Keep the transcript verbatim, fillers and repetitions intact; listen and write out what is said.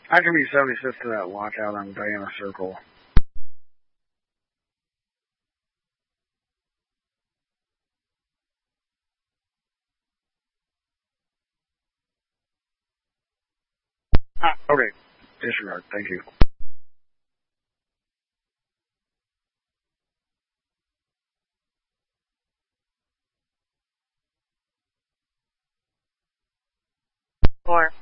I can be seventy-six to that lockout on Diana Circle. Ah, okay. Disregard. Thank you. Four.